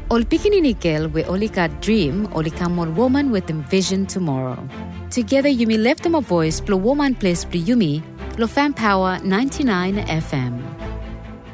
Ol pikininikel we olika dream olikamol woman with envision tomorrow. Together Yumi left them a voice plo woman place plo Yumi lo fan power 99 FM.